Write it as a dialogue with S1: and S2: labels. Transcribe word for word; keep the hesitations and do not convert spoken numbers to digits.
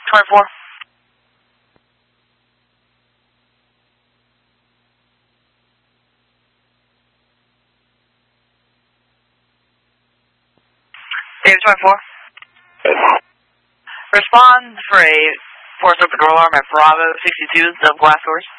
S1: twenty-four. David twenty-four. Respond for a force up the control arm at Bravo sixty-two, the blast source.